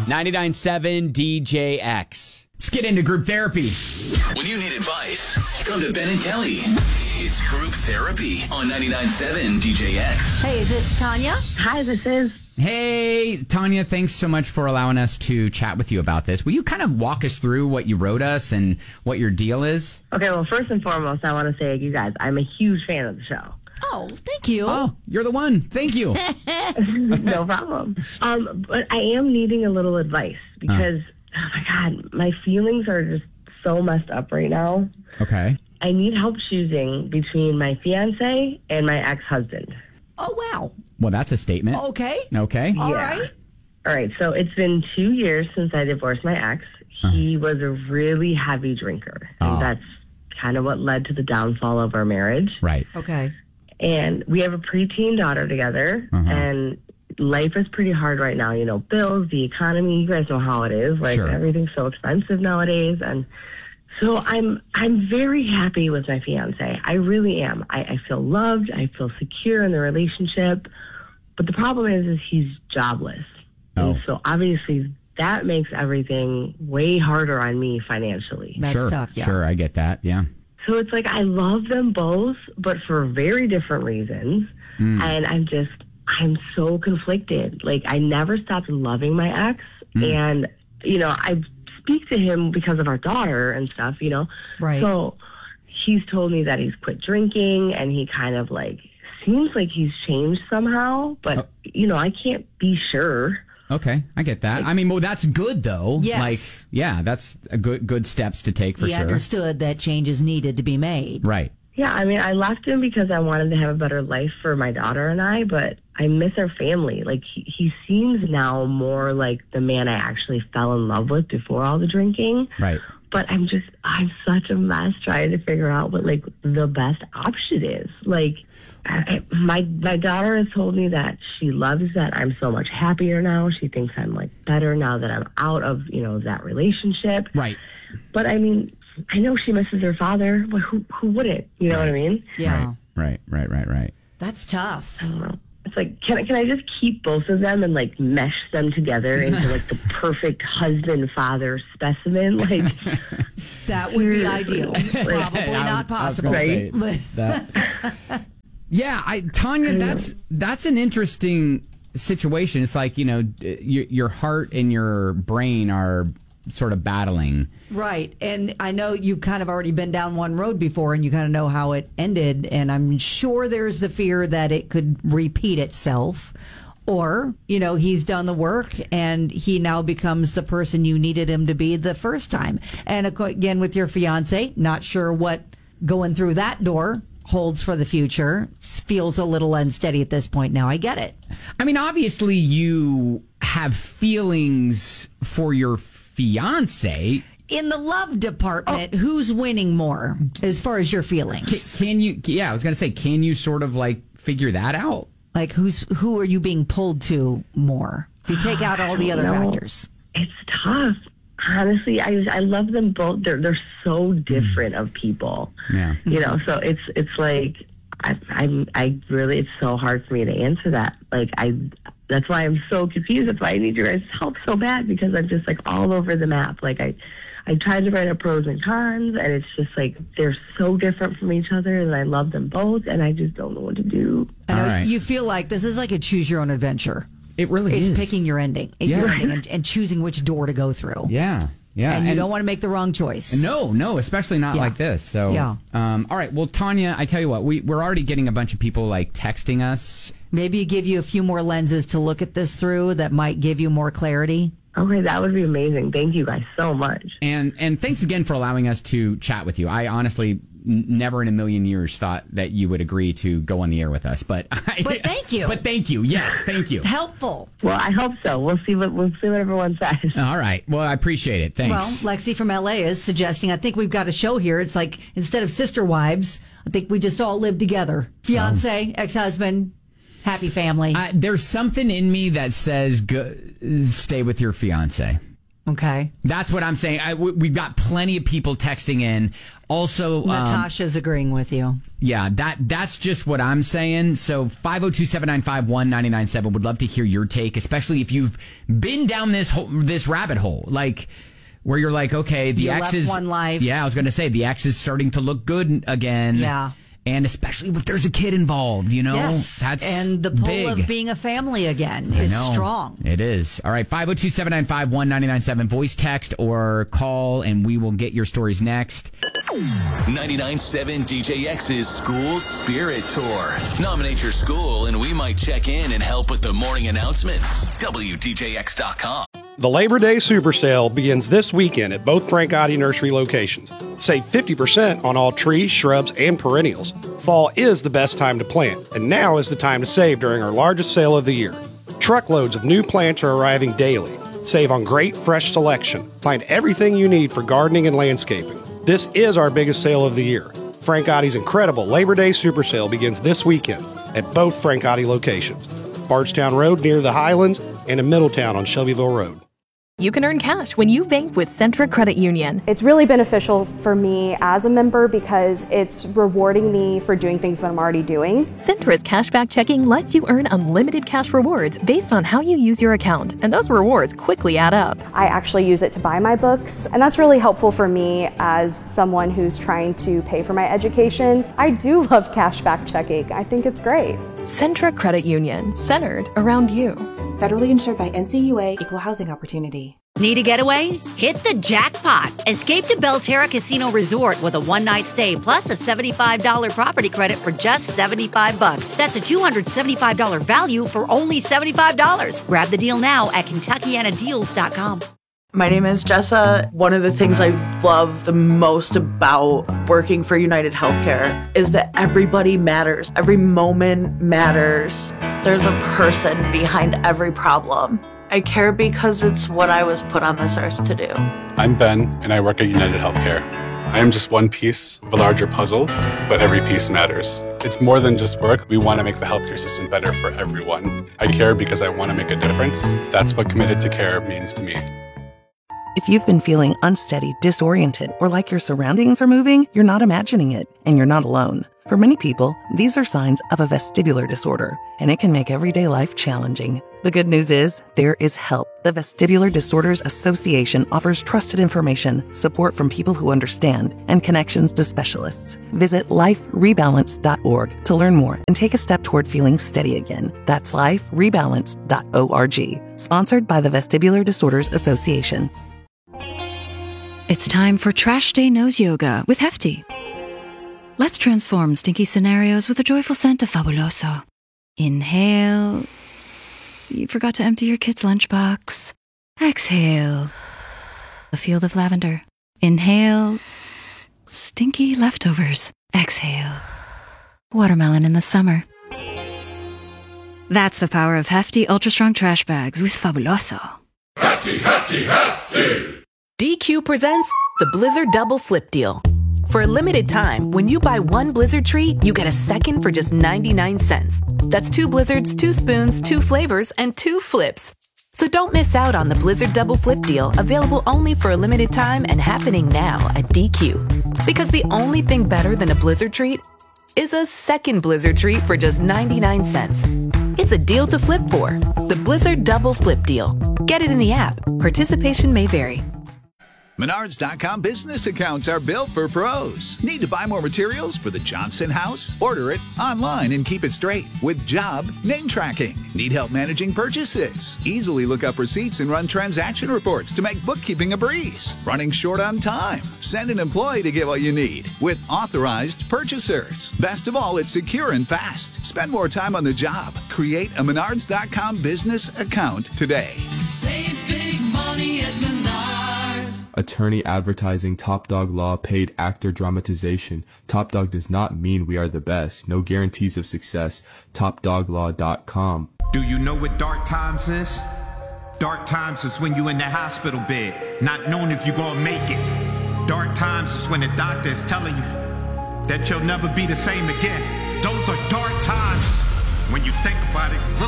99.7 DJX. Let's get into group therapy. When you need advice, come to Ben and Kelly. It's group therapy on 99.7 DJX. Hey, is this Tanya? Hi, this is. Hey, Tanya, thanks so much for allowing us to chat with you about this. Will you kind of walk us through what you wrote us and what your deal is? Okay, well, first and foremost, I want to say, you guys, I'm a huge fan of the show. Oh, thank you. Oh, you're the one. Thank you. No problem. But I am needing a little advice because, oh my God, my feelings are just so messed up right now. Okay. I need help choosing between my fiance and my ex-husband. Oh, wow. Well, that's a statement. Okay. Okay. All right. All right, so it's been 2 years since I divorced my ex. He was a really heavy drinker, and that's kind of what led to the downfall of our marriage. Right. Okay. And we have a preteen daughter together, and life is pretty hard right now. You know, bills, the economy, you guys know how it is. Like, Sure. Everything's so expensive nowadays. And so I'm very happy with my fiance. I really am. I feel loved. I feel secure in the relationship. But the problem is he's jobless. Oh. And so obviously that makes everything way harder on me financially. That's sure. tough, yeah. Sure, I get that. Yeah. So it's like I love them both, but for very different reasons. And I'm so conflicted. Like, I never stopped loving my ex. And, you know, I speak to him because of our daughter and stuff, you know. Right. So he's told me that he's quit drinking, and he kind of, like, seems like he's changed somehow. But, you know, I can't be sure. Okay, I get that. I mean, well, that's good, though. Yes. Like, yeah, that's a good steps to take for He sure. understood that changes needed to be made. Right. Yeah, I mean, I left him because I wanted to have a better life for my daughter and I, but I miss our family. Like, he seems now more like the man I actually fell in love with before all the drinking. Right. But I'm such a mess trying to figure out what, like, the best option is. Like, my daughter has told me that she loves that I'm so much happier now. She thinks I'm, like, better now that I'm out of, you know, that relationship. Right. But, I mean, I know she misses her father, but who wouldn't? You know what I mean? Yeah. Right. That's tough. I don't know. It's like, can I just keep both of them and, like, mesh them together into, like, the perfect husband-father specimen? Like, That would be ideal. Probably not possible. Right? Yeah, Tanya, that's an interesting situation. It's like, you know, your heart and your brain are sort of battling. Right. And I know you've kind of already been down one road before and you kind of know how it ended. And I'm sure there's the fear that it could repeat itself. Or, you know, he's done the work and he now becomes the person you needed him to be the first time. And again, with your fiance, not sure what going through that door holds for the future. Feels a little unsteady at this point now. I get it. I mean, obviously you have feelings for your fiance. In the love department, who's winning more as far as your feelings? Can you, I was going to say, can you sort of like figure that out? Like, who are you being pulled to more? If you take out all the other factors. it's tough. Honestly, I love them both. They're so different of people. Yeah. You know, so it's like I really, it's so hard for me to answer that. Like, that's why I'm so confused. That's why I need your guys' help so bad, because I'm just like all over the map. Like, I tried to write up pros and cons, and it's just like they're so different from each other, and I love them both, and I just don't know what to do. I know All right. you feel like this is like a choose your own adventure. It really is. It's picking your ending, and choosing which door to go through. Yeah. Yeah. And you don't want to make the wrong choice. No, especially not like this. So, Yeah. All right. Well, Tanya, I tell you what, we're already getting a bunch of people like texting us. Maybe give you a few more lenses to look at this through that might give you more clarity. Okay, that would be amazing. Thank you guys so much. And thanks again for allowing us to chat with you. I honestly never in a million years thought that you would agree to go on the air with us, but thank you. But thank you. Yes, thank you. Helpful. Well, I hope so. We'll see what everyone says. All right. Well, I appreciate it. Thanks. Well, Lexi from LA is suggesting, I think we've got a show here. It's like, instead of sister wives, I think we just all live together. Fiance, ex-husband, happy family. There's something in me that says stay with your fiance. Okay. That's what I'm saying. We've got plenty of people texting in. Also, Natasha's agreeing with you. Yeah, that's just what I'm saying. So 502-795-1997 would love to hear your take, especially if you've been down this rabbit hole, like where you're like, okay, the ex is one life. Yeah, I was going to say the ex is starting to look good again. Yeah. And especially if there's a kid involved, Yes. That's and the pull big. of being a family again is strong. It is. All right, 502-795-1997. Voice, text, or call, and we will get your stories next. 99.7 DJX's School Spirit Tour. Nominate your school, and we might check in and help with the morning announcements. WDJX.com. The Labor Day Super Sale begins this weekend at both Frank Gotti Nursery locations. Save 50% on all trees, shrubs, and perennials. Fall is the best time to plant, and now is the time to save during our largest sale of the year. Truckloads of new plants are arriving daily. Save on great fresh selection. Find everything you need for gardening and landscaping. This is our biggest sale of the year. Frank Gotti's incredible Labor Day Super Sale begins this weekend at both Frank Gotti locations. Bardstown Road near the Highlands and in Middletown on Shelbyville Road. You can earn cash when you bank with Centra Credit Union. It's really beneficial for me as a member because it's rewarding me for doing things that I'm already doing. Centra's cashback checking lets you earn unlimited cash rewards based on how you use your account, and those rewards quickly add up. I actually use it to buy my books, and that's really helpful for me as someone who's trying to pay for my education. I do love cashback checking. I think it's great. Centra Credit Union, centered around you. Federally insured by NCUA, Equal Housing Opportunity. Need a getaway? Hit the jackpot. Escape to Belterra Casino Resort with a one-night stay plus a $75 property credit for just $75. That's a $275 value for only $75. Grab the deal now at KentuckianaDeals.com. My name is Jessa. One of the things I love the most about working for United Healthcare is that everybody matters. Every moment matters. There's a person behind every problem. I care because it's what I was put on this earth to do. I'm Ben, and I work at United Healthcare. I am just one piece of a larger puzzle, but every piece matters. It's more than just work. We want to make the healthcare system better for everyone. I care because I want to make a difference. That's what committed to care means to me. If you've been feeling unsteady, disoriented, or like your surroundings are moving, you're not imagining it, and you're not alone. For many people, these are signs of a vestibular disorder, and it can make everyday life challenging. The good news is, there is help. The Vestibular Disorders Association offers trusted information, support from people who understand, and connections to specialists. Visit liferebalance.org to learn more and take a step toward feeling steady again. That's liferebalance.org. Sponsored by the Vestibular Disorders Association. It's time for Trash Day Nose Yoga with Hefty. Let's transform stinky scenarios with a joyful scent of Fabuloso. Inhale. You forgot to empty your kid's lunchbox. Exhale. A field of lavender. Inhale. Stinky leftovers. Exhale. Watermelon in the summer. That's the power of Hefty Ultra Strong Trash Bags with Fabuloso. Hefty, Hefty, Hefty! DQ presents the Blizzard Double Flip Deal. For a limited time, when you buy one Blizzard treat, you get a second for just 99 cents. That's 2 Blizzards, 2 spoons, 2 flavors, and 2 flips. So don't miss out on the Blizzard Double Flip Deal, available only for a limited time and happening now at DQ. Because the only thing better than a Blizzard treat is a second Blizzard treat for just 99 cents. It's a deal to flip for. The Blizzard Double Flip Deal. Get it in the app. Participation may vary. Menards.com business accounts are built for pros. Need to buy more materials for the Johnson house? Order it online and keep it straight with job name tracking. Need help managing purchases? Easily look up receipts and run transaction reports to make bookkeeping a breeze. Running short on time? Send an employee to get what you need with authorized purchasers. Best of all, it's secure and fast. Spend more time on the job. Create a Menards.com business account today. Save big money at Menards. Attorney advertising Top Dog Law paid actor dramatization. Top Dog does not mean we are the best. No guarantees of success. TopDogLaw.com. Do you know what dark times is? Dark times is when you in the hospital bed, not knowing if you're gonna make it. Dark times is when the doctor is telling you that you'll never be the same again. Those are dark times. When you think about it, look